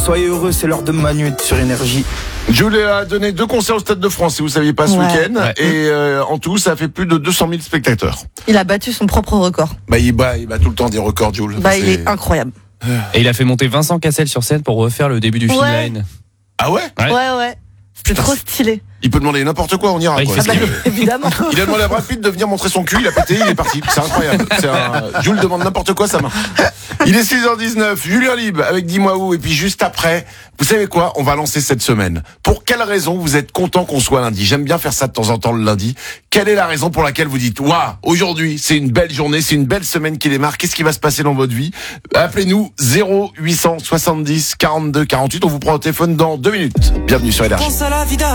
soyez heureux, c'est l'heure de Manu sur Énergie. Jul a donné 2 concerts au Stade de France, si vous saviez pas, ce week-end. Ouais. Et en tout, ça a fait plus de 200 000 spectateurs. Il a battu son propre record. Il bat tout le temps des records, Jul. Il est incroyable. Et il a fait monter Vincent Cassel sur scène pour refaire le début du film Line. Ah ouais? Ouais. C'était trop stylé. Il peut demander n'importe quoi, on ira. Ouais, il quoi. fait ce qu'il veut. Évidemment. Il a demandé à Brad Pitt de venir montrer son cul, il a pété, il est parti. C'est incroyable. Jules demande n'importe quoi, ça marche. Il est 6h19, Julien Libre avec Dis-moi où. Et puis juste après, vous savez quoi? On va lancer cette semaine. Pour quelle raison vous êtes content qu'on soit lundi? J'aime bien faire ça de temps en temps le lundi. Quelle est la raison pour laquelle vous dites, waouh, aujourd'hui, c'est une belle journée, c'est une belle semaine qui démarre. Qu'est-ce qui va se passer dans votre vie? Appelez-nous 0870 42 48. On vous prend au téléphone dans 2 minutes. Bienvenue sur Énergie.